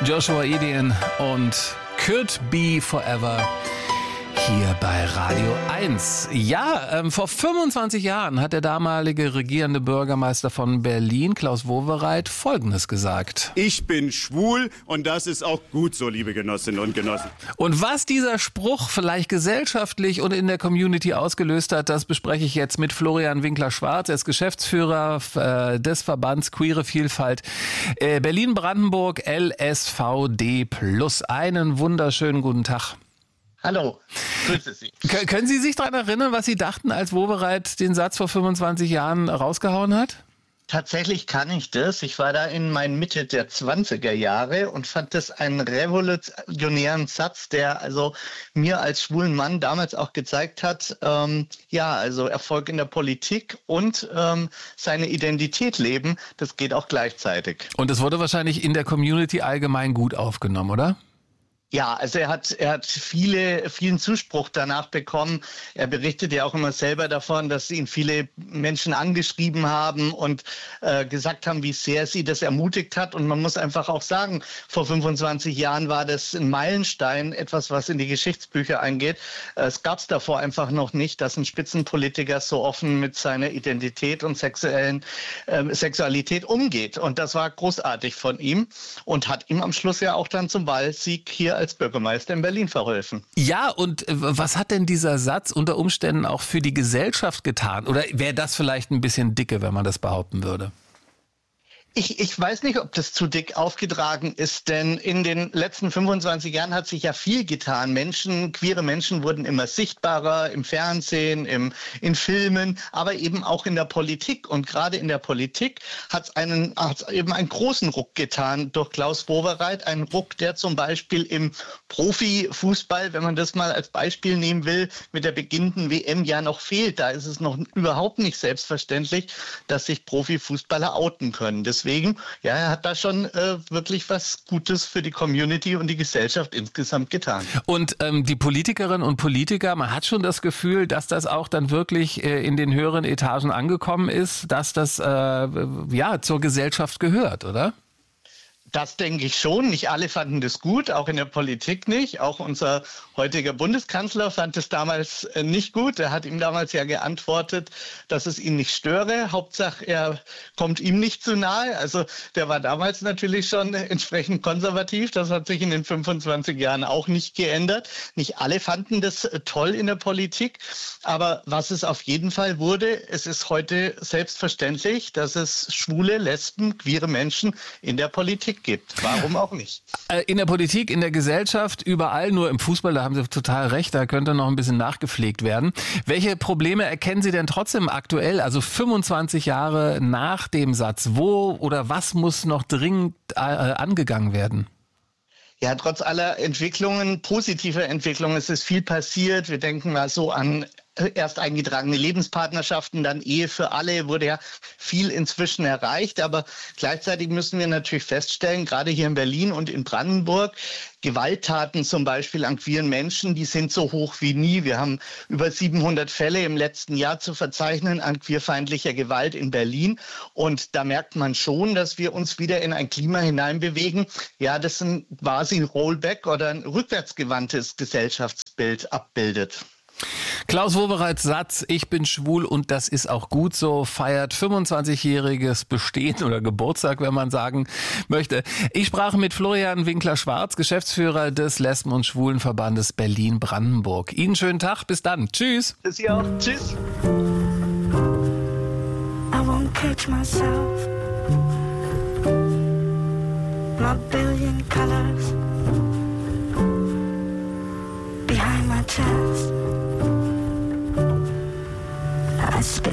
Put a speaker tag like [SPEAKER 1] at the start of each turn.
[SPEAKER 1] Joshua Edian und Could Be Forever hier bei Radio 1. Ja, vor 25 Jahren hat der damalige regierende Bürgermeister von Berlin, Klaus Wowereit, Folgendes gesagt.
[SPEAKER 2] Ich bin schwul und das ist auch gut so, liebe Genossinnen und Genossen.
[SPEAKER 1] Und was dieser Spruch vielleicht gesellschaftlich und in der Community ausgelöst hat, das bespreche ich jetzt mit Florian Winkler-Schwarz. Er ist Geschäftsführer des Verbands Queere Vielfalt Berlin-Brandenburg LSVD+. Einen wunderschönen guten Tag.
[SPEAKER 3] Hallo, grüße Sie.
[SPEAKER 1] Können Sie sich daran erinnern, was Sie dachten, als Wowereit den Satz vor 25 Jahren rausgehauen hat?
[SPEAKER 3] Tatsächlich kann ich das. Ich war da in meinen Mitte der 20er Jahre und fand das einen revolutionären Satz, der also mir als schwulen Mann damals auch gezeigt hat, also Erfolg in der Politik und seine Identität leben, das geht auch gleichzeitig.
[SPEAKER 1] Und es wurde wahrscheinlich in der Community allgemein gut aufgenommen, oder?
[SPEAKER 3] Ja, also er hat vielen Zuspruch danach bekommen. Er berichtet ja auch immer selber davon, dass ihn viele Menschen angeschrieben haben und gesagt haben, wie sehr sie das ermutigt hat. Und man muss einfach auch sagen, vor 25 Jahren war das ein Meilenstein, etwas, was in die Geschichtsbücher eingeht. Es gab es davor einfach noch nicht, dass ein Spitzenpolitiker so offen mit seiner Identität und Sexualität umgeht. Und das war großartig von ihm und hat ihm am Schluss ja auch dann zum Wahlsieg hier als Bürgermeister in Berlin verholfen.
[SPEAKER 1] Ja, und was hat denn dieser Satz unter Umständen auch für die Gesellschaft getan? Oder wäre das vielleicht ein bisschen dicke, wenn man das behaupten würde?
[SPEAKER 3] Ich weiß nicht, ob das zu dick aufgetragen ist, denn in den letzten 25 Jahren hat sich ja viel getan. Queere Menschen wurden immer sichtbarer im Fernsehen, in Filmen, aber eben auch in der Politik. Und gerade in der Politik hat es eben einen großen Ruck getan durch Klaus Wowereit. Einen Ruck, der zum Beispiel im Profifußball, wenn man das mal als Beispiel nehmen will, mit der beginnenden WM ja noch fehlt. Da ist es noch überhaupt nicht selbstverständlich, dass sich Profifußballer outen können. Deswegen, ja, er hat da schon wirklich was Gutes für die Community und die Gesellschaft insgesamt getan.
[SPEAKER 1] Und die Politikerinnen und Politiker, man hat schon das Gefühl, dass das auch dann wirklich in den höheren Etagen angekommen ist, dass das zur Gesellschaft gehört, oder?
[SPEAKER 3] Das denke ich schon. Nicht alle fanden das gut, auch in der Politik nicht. Auch unser heutiger Bundeskanzler fand es damals nicht gut. Er hat ihm damals ja geantwortet, dass es ihn nicht störe. Hauptsache, er kommt ihm nicht zu nahe. Also der war damals natürlich schon entsprechend konservativ. Das hat sich in den 25 Jahren auch nicht geändert. Nicht alle fanden das toll in der Politik. Aber was es auf jeden Fall wurde, es ist heute selbstverständlich, dass es schwule, lesben, queere Menschen in der Politik gibt. Warum auch nicht?
[SPEAKER 1] In der Politik, in der Gesellschaft, überall, nur im Fußball, da haben Sie total recht, da könnte noch ein bisschen nachgepflegt werden. Welche Probleme erkennen Sie denn trotzdem aktuell, also 25 Jahre nach dem Satz? Wo oder was muss noch dringend angegangen werden?
[SPEAKER 3] Ja, trotz aller Entwicklungen, positiver Entwicklungen, es ist viel passiert. Wir denken mal so an erst eingetragene Lebenspartnerschaften, dann Ehe für alle, wurde ja viel inzwischen erreicht. Aber gleichzeitig müssen wir natürlich feststellen, gerade hier in Berlin und in Brandenburg, Gewalttaten zum Beispiel an queeren Menschen, die sind so hoch wie nie. Wir haben über 700 Fälle im letzten Jahr zu verzeichnen an queerfeindlicher Gewalt in Berlin. Und da merkt man schon, dass wir uns wieder in ein Klima hineinbewegen. Ja, das ein quasi ein Rollback oder ein rückwärtsgewandtes Gesellschaftsbild abbildet.
[SPEAKER 1] Klaus Wowereits Satz, ich bin schwul und das ist auch gut so, feiert 25-jähriges Bestehen oder Geburtstag, wenn man sagen möchte. Ich sprach mit Florian Winkler-Schwarz, Geschäftsführer des Lesben- und Schwulenverbandes Berlin-Brandenburg. Ihnen schönen Tag, bis dann. Tschüss.
[SPEAKER 3] Bis hier auch. Tschüss.
[SPEAKER 4] I won't catch myself. My billion colors behind my chest. I spit